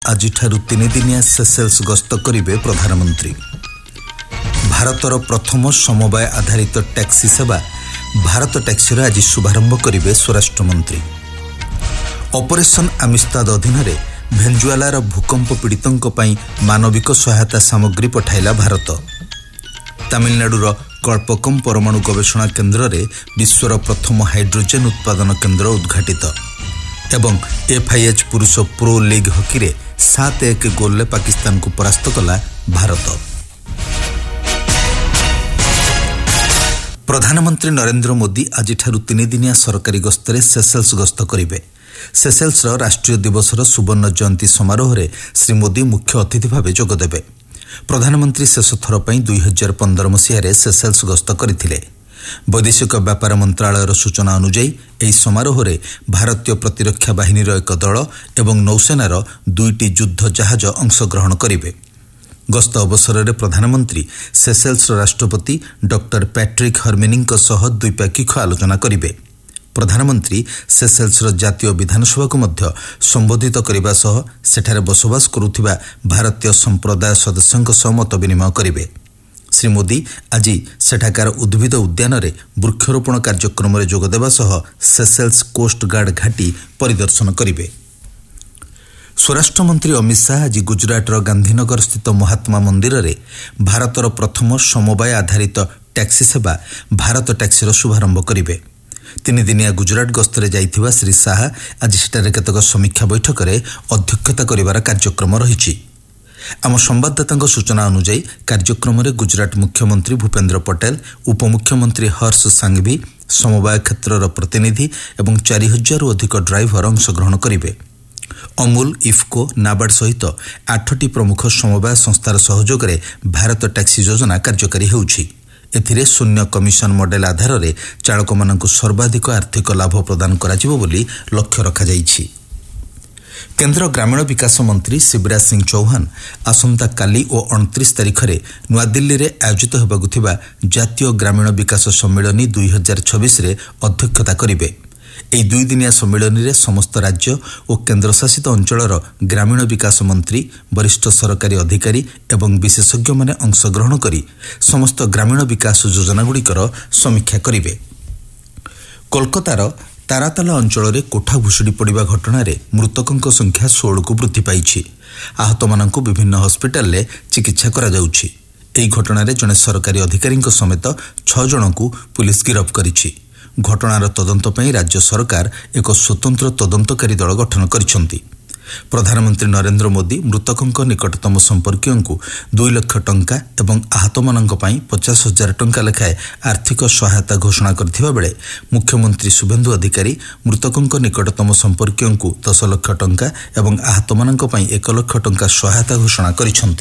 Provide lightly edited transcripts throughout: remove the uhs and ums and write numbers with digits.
ଆଜିଠାରୁ 3 ଦିନିଆ ସେସେଲ୍ସ ଗସ୍ତ କରିବେ ପ୍ରଧାନମନ୍ତ୍ରୀ। ଭାରତର ପ୍ରଥମ ସମବାୟ ଆଧାରିତ ଟ୍ୟାକ୍ସି ସେବା ଭାରତ ଟ୍ୟାକ୍ସିର ଆଜି ଶୁଭାରମ୍ଭ କରିବେ ସ୍ୱରାଷ୍ଟ୍ରମନ୍ତ୍ରୀ। ଅପରେସନ ଆମିସ୍ତାଦ ଅଧୀନରେ ଭେନେଜୁଏଲାର ଭୂକମ୍ପ ପୀଡ଼ିତଙ୍କ ପାଇଁ ମାନବିକ ସହାୟତା ସାମଗ୍ରୀ ପଠାଇଲା ଭାରତ। ତାମିଲନାଡୁର କଳ୍ପକମ୍ ପରମାଣୁ ଗବେଷଣା କେନ୍ଦ୍ରରେ ବିଶ୍ୱର ପ୍ରଥମ ହାଇଡ୍ରୋଜେନ୍ ଉତ୍ପାଦନ କେନ୍ଦ୍ର ଉଦ୍ଘାଟିତ ଏବଂ FIH ପୁରୁଷ ପ୍ରୋ ଲିଗ୍ ହକିରେ 7-1 ଗୋଲରେ ପାକିସ୍ତାନକୁ ପରାସ୍ତ କଲା ଭାରତ। ପ୍ରଧାନମନ୍ତ୍ରୀ ନରେନ୍ଦ୍ର ମୋଦି ଆଜିଠାରୁ 3 ଦିନିଆ ସରକାରୀ ଗସ୍ତରେ ସେସେଲ୍ସ ଗସ୍ତ କରିବେ। ସେସେଲ୍ସର ରାଷ୍ଟ୍ରୀୟ ଦିବସର ସୁବର୍ଣ୍ଣ ଜୟନ୍ତୀ ସମାରୋହରେ ଶ୍ରୀ ମୋଦି ମୁଖ୍ୟ ଅତିଥି ଭାବେ ଯୋଗଦେବେ। ପ୍ରଧାନମନ୍ତ୍ରୀ ଶେଷ ଥର ପାଇଁ 2015 ମସିହାରେ ସେସେଲ୍ସ ଗସ୍ତ କରିଥିଲେ। ବୈଦେଶିକ ବ୍ୟାପାର ମନ୍ତ୍ରଣାଳୟର ସୂଚନା ଅନୁଯାୟୀ ଏହି ସମାରୋହରେ ଭାରତୀୟ ପ୍ରତିରକ୍ଷା ବାହିନୀର ଏକ ଦଳ ଏବଂ ନୌସେନାର 2ଟି ଯୁଦ୍ଧ ଜାହାଜ ଅଂଶଗ୍ରହଣ କରିବେ। ଗସ୍ତ ଅବସରରେ ପ୍ରଧାନମନ୍ତ୍ରୀ ସେସେଲ୍ସର ରାଷ୍ଟ୍ରପତି ଡକ୍ଟର ପ୍ୟାଟ୍ରିକ୍ ହର୍ମିନିଙ୍କ ସହ ଦ୍ୱିପାକ୍ଷିକ ଆଲୋଚନା କରିବେ। ପ୍ରଧାନମନ୍ତ୍ରୀ ସେସେଲ୍ସର ଜାତୀୟ ବିଧାନସଭାକୁ ମଧ୍ୟ ସମ୍ବୋଧିତ କରିବା ସହ ସେଠାରେ ବସବାସ କରୁଥିବା ଭାରତୀୟ ସମ୍ପ୍ରଦାୟ ସଦସ୍ୟଙ୍କ ସହ ମତ ବିନିମୟ କରିବେ। ଶ୍ରୀ ମୋଦି ଆଜି ସେଠାକାର ଉଦ୍ଭିଦ ଉଦ୍ୟାନରେ ବୃକ୍ଷରୋପଣ କାର୍ଯ୍ୟକ୍ରମରେ ଯୋଗଦେବା ସହ ସେସେଲ୍ସ କୋଷ୍ଟଗାର୍ଡ ଘାଟି ପରିଦର୍ଶନ କରିବେ। ସ୍ୱରାଷ୍ଟ୍ରମନ୍ତ୍ରୀ ଅମିତ ଶାହା ଆଜି ଗୁଜରାଟର ଗାନ୍ଧୀନଗରସ୍ଥିତ ମହାତ୍ମା ମନ୍ଦିରରେ ଭାରତର ପ୍ରଥମ ସମବାୟ ଆଧାରିତ ଟ୍ୟାକ୍ସି ସେବା ଭାରତ ଟ୍ୟାକ୍ସିର ଶୁଭାରମ୍ଭ କରିବେ। 3 ଦିନିଆ ଗୁଜରାଟ ଗସ୍ତରେ ଯାଇଥିବା ଶ୍ରୀ ଶାହା ଆଜି ସେଠାରେ କେତେକ ସମୀକ୍ଷା ବୈଠକରେ ଅଧ୍ୟକ୍ଷତା କରିବାର କାର୍ଯ୍ୟକ୍ରମ ରହିଛି। ଆମ ସମ୍ବାଦଦାତାଙ୍କ ସୂଚନା ଅନୁଯାୟୀ କାର୍ଯ୍ୟକ୍ରମରେ ଗୁଜରାଟ ମୁଖ୍ୟମନ୍ତ୍ରୀ ଭୂପେନ୍ଦ୍ର ପଟେଲ, ଉପମୁଖ୍ୟମନ୍ତ୍ରୀ ହର୍ଷ ସାଙ୍ଗଭି, ସମବାୟ କ୍ଷେତ୍ରର ପ୍ରତିନିଧି ଏବଂ 4000ରୁ ଅଧିକ ଡ୍ରାଇଭର ଅଂଶଗ୍ରହଣ କରିବେ। ଅମୁଲ, ଇଫ୍କୋ, ନାବାର୍ଡ ସହିତ 8ଟି ପ୍ରମୁଖ ସମବାୟ ସଂସ୍ଥାର ସହଯୋଗରେ ଭାରତ ଟ୍ୟାକ୍ସି ଯୋଜନା କାର୍ଯ୍ୟକାରୀ ହେଉଛି। ଏଥିରେ ଶୂନ୍ୟ କମିଶନ ମଡେଲ ଆଧାରରେ ଚାଳକମାନଙ୍କୁ ସର୍ବାଧିକ ଆର୍ଥିକ ଲାଭ ପ୍ରଦାନ କରାଯିବ ବୋଲି ଲକ୍ଷ୍ୟ ରଖାଯାଇଛି। କେନ୍ଦ୍ର ଗ୍ରାମୀଣ ବିକାଶ ମନ୍ତ୍ରୀ ଶିବରାଜ ସିଂ ଚୌହାନ ଆସନ୍ତାକାଲି ଓ 29 ତାରିଖରେ ନୂଆଦିଲ୍ଲୀରେ ଆୟୋଜିତ ହେବାକୁ ଥିବା ଜାତୀୟ ଗ୍ରାମୀଣ ବିକାଶ ସମ୍ମିଳନୀ 2026ରେ ଅଧ୍ୟକ୍ଷତା କରିବେ। ଏହି 2 ଦିନିଆ ସମ୍ମିଳନୀରେ ସମସ୍ତ ରାଜ୍ୟ ଓ କେନ୍ଦ୍ରଶାସିତ ଅଞ୍ଚଳର ଗ୍ରାମୀଣ ବିକାଶ ମନ୍ତ୍ରୀ, ବରିଷ୍ଠ ସରକାରୀ ଅଧିକାରୀ ଏବଂ ବିଶେଷଜ୍ଞମାନେ ଅଂଶଗ୍ରହଣ କରି ସମସ୍ତ ଗ୍ରାମୀଣ ବିକାଶ ଯୋଜନାଗୁଡ଼ିକର ସମୀକ୍ଷା କରିବେ। କୋଲକାତାର ତାରାତାଲା ଅଞ୍ଚଳରେ କୋଠା ଭୁଶୁଡ଼ି ପଡ଼ିବା ଘଟଣାରେ ମୃତକଙ୍କ ସଂଖ୍ୟା 16କୁ ବୃଦ୍ଧି ପାଇଛି। ଆହତମାନଙ୍କୁ ବିଭିନ୍ନ ହସ୍ପିଟାଲରେ ଚିକିତ୍ସା କରାଯାଉଛି। ଏହି ଘଟଣାରେ ଜଣେ ସରକାରୀ ଅଧିକାରୀଙ୍କ ସମେତ 6 ଜଣଙ୍କୁ ପୁଲିସ ଗିରଫ କରିଛି। ଘଟଣାର ତଦନ୍ତ ପାଇଁ ରାଜ୍ୟ ସରକାର ଏକ ସ୍ୱତନ୍ତ୍ର ତଦନ୍ତକାରୀ ଦଳ ଗଠନ କରିଛନ୍ତି। ପ୍ରଧାନମନ୍ତ୍ରୀ ନରେନ୍ଦ୍ର ମୋଦି ମୃତକଙ୍କ ନିକଟତମ ସମ୍ପର୍କୀୟଙ୍କୁ 2 ଲକ୍ଷ ଟଙ୍କା ଏବଂ ଆହତମାନଙ୍କ ପାଇଁ 50,000 ଟଙ୍କା ଲେଖାଏଁ ଆର୍ଥିକ ସହାୟତା ଘୋଷଣା କରିଥିବା ବେଳେ ମୁଖ୍ୟମନ୍ତ୍ରୀ ଶୁଭେନ୍ଦୁ ଅଧିକାରୀ ମୃତକଙ୍କ ନିକଟତମ ସମ୍ପର୍କୀୟଙ୍କୁ 10 ଲକ୍ଷ ଟଙ୍କା ଏବଂ ଆହତମାନଙ୍କ ପାଇଁ 1 ଲକ୍ଷ ଟଙ୍କା ସହାୟତା ଘୋଷଣା କରିଛନ୍ତି।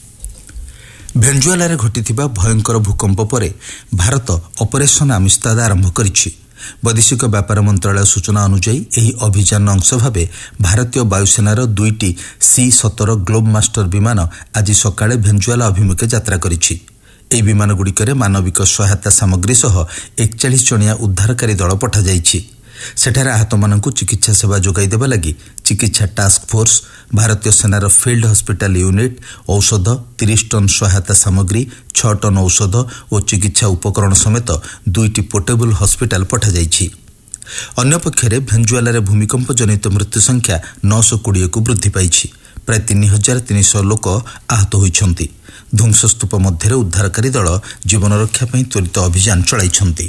ଭେନେଜୁଏଲାରେ ଘଟିଥିବା ଭୟଙ୍କର ଭୂକମ୍ପ ପରେ ଭାରତ ଅପରେସନ ଆମିସ୍ତାଦ ଆରମ୍ଭ କରିଛି। ବୈଦେଶିକ ବ୍ୟାପାର ମନ୍ତ୍ରଣାଳୟ ସୂଚନା ଅନୁଯାୟୀ ଏହି ଅଭିଯାନର ଅଂଶ ଭାବେ ଭାରତୀୟ ବାୟୁସେନାର 2ଟି C-17 ଗ୍ଲୋବ ମାଷ୍ଟର ବିମାନ ଆଜି ସକାଳେ ଭେନେଜୁଏଲା ଅଭିମୁଖେ ଯାତ୍ରା କରିଛି। ଏହି ବିମାନଗୁଡ଼ିକରେ ମାନବିକ ସହାୟତା ସାମଗ୍ରୀ ସହ 41 ଜଣିଆ ଉଦ୍ଧାରକାରୀ ଦଳ ପଠାଯାଇଛି। ସେଠାରେ ଆହତମାନଙ୍କୁ ଚିକିତ୍ସା ସେବା ଯୋଗାଇ ଦେବା ଲାଗି ଚିକିତ୍ସା ଟାସ୍କ ଫୋର୍ସ, ଭାରତୀୟ ସେନାର ଫିଲ୍ଡ ହସ୍ପିଟାଲ ୟୁନିଟ୍, ଔଷଧ, 30 ଟନ୍ ସହାୟତା ସାମଗ୍ରୀ, 6 ଟନ୍ ଔଷଧ ଓ ଚିକିତ୍ସା ଉପକରଣ ସମେତ 2ଟି ପୋର୍ଟେବଲ ହସ୍ପିଟାଲ ପଠାଯାଇଛି। ଅନ୍ୟପକ୍ଷରେ ଭେନେଜୁଏଲାରେ ଭୂମିକମ୍ପ ଜନିତ ମୃତ୍ୟୁ ସଂଖ୍ୟା 920କୁ ବୃଦ୍ଧି ପାଇଛି। ପ୍ରାୟ 3300 ଲୋକ ଆହତ ହୋଇଛନ୍ତି। ଧ୍ୱଂସସ୍ତୂପ ମଧ୍ୟରେ ଉଦ୍ଧାରକାରୀ ଦଳ ଜୀବନ ରକ୍ଷା ପାଇଁ ତ୍ୱରିତ ଅଭିଯାନ ଚଳାଇଛନ୍ତି।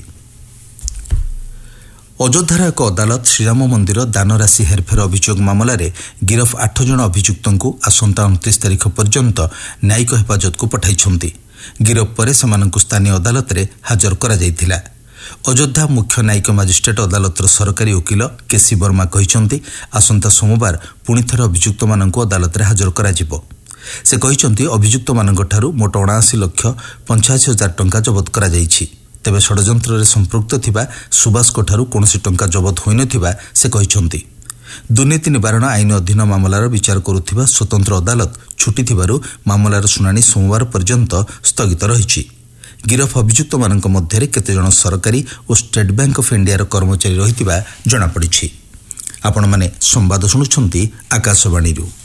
ଅଯୋଧ୍ୟାର ଏକ ଅଦାଲତ ଶ୍ରୀରାମ ମନ୍ଦିର ଦାନରାଶି ହେରଫେର ଅଭିଯୋଗ ମାମଲାରେ ଗିରଫ 8 ଜଣ ଅଭିଯୁକ୍ତଙ୍କୁ ଆସନ୍ତା 29 ତାରିଖ ପର୍ଯ୍ୟନ୍ତ ନ୍ୟାୟିକ ହେଫାଜତକୁ ପଠାଇଛନ୍ତି। ଗିରଫ ପରେ ସେମାନଙ୍କୁ ସ୍ଥାନୀୟ ଅଦାଲତରେ ହାଜର କରାଯାଇଥିଲା। ଅଯୋଧ୍ୟା ମୁଖ୍ୟ ନ୍ୟାୟିକ ମାଜିଷ୍ଟ୍ରେଟ ଅଦାଲତର ସରକାରୀ ଓକିଲ କେସି ବର୍ମା କହିଛନ୍ତି ଆସନ୍ତା ସୋମବାର ପୁଣି ଥରେ ଅଭିଯୁକ୍ତମାନଙ୍କୁ ଅଦାଲତରେ ହାଜର କରାଯିବ। ସେ କହିଛନ୍ତି ଅଭିଯୁକ୍ତମାନଙ୍କଠାରୁ ମୋଟ 79,85,000 ଟଙ୍କା ଜବତ କରାଯାଇଛି। ତେବେ ଷଡ଼ଯନ୍ତ୍ରରେ ସମ୍ପୃକ୍ତ ଥିବା ସୁବାସଙ୍କଠାରୁ କୌଣସି ଟଙ୍କା ଜବତ ହୋଇନଥିବା ସେ କହିଛନ୍ତି। ଦୁର୍ନୀତି ନିବାରଣ ଆଇନ ଅଧୀନ ମାମଲାର ବିଚାର କରୁଥିବା ସ୍ୱତନ୍ତ୍ର ଅଦାଲତ ଛୁଟି ଥିବାରୁ ମାମଲାର ଶୁଣାଣି ସୋମବାର ପର୍ଯ୍ୟନ୍ତ ସ୍ଥଗିତ ରହିଛି। ଗିରଫ ଅଭିଯୁକ୍ତମାନଙ୍କ ମଧ୍ୟରେ କେତେଜଣ ସରକାରୀ ଓ ଷ୍ଟେଟ୍ ବ୍ୟାଙ୍କ ଅଫ୍ ଇଣ୍ଡିଆର କର୍ମଚାରୀ ରହିଥିବା ଜଣାପଡ଼ିଛି। ଆପଣମାନେ ସମ୍ବାଦ ଶୁଣୁଛନ୍ତି ଆକାଶବାଣୀରୁ।